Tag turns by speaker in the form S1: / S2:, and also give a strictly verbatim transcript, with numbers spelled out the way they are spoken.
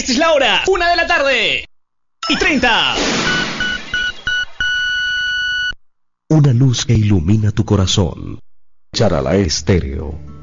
S1: Esta es la hora, una de la tarde y treinta.
S2: Una luz que ilumina tu corazón. Charalá Estéreo.